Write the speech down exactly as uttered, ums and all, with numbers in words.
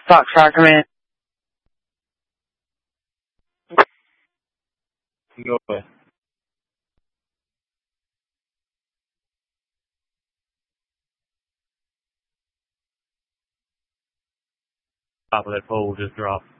Fox Fire Command. Go ahead. Top of that pole just dropped.